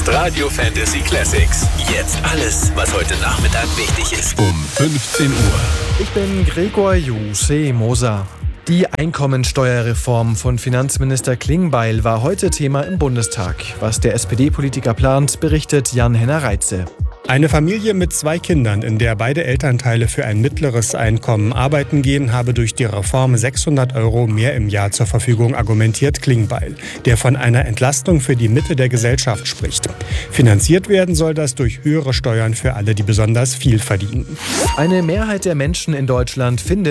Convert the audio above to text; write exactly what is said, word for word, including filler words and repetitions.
Radio Fantasy Classics. Jetzt alles, was heute Nachmittag wichtig ist. Um fünfzehn Uhr. Ich bin Gregor Juse-Moser. Die Einkommensteuerreform von Finanzminister Klingbeil war heute Thema im Bundestag. Was der S P D-Politiker plant, berichtet Jan-Henner Reitze. Eine Familie mit zwei Kindern, in der beide Elternteile für ein mittleres Einkommen arbeiten gehen, habe durch die Reform sechshundert Euro mehr im Jahr zur Verfügung, argumentiert Klingbeil, der von einer Entlastung für die Mitte der Gesellschaft spricht. Finanziert werden soll das durch höhere Steuern für alle, die besonders viel verdienen. Eine Mehrheit der Menschen in Deutschland findet,